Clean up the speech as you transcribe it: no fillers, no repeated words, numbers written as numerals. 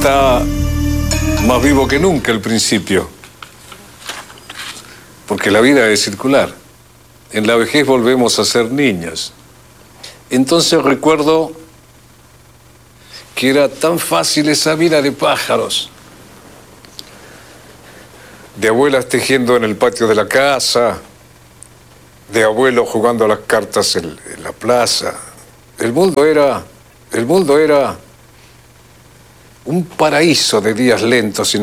está más vivo que nunca el principio. Porque la vida es circular. En la vejez volvemos a ser niños. Entonces recuerdo que era tan fácil esa vida de pájaros. De abuelas tejiendo en el patio de la casa, de abuelos jugando a las cartas en la plaza. El mundo era un paraíso de días lentos y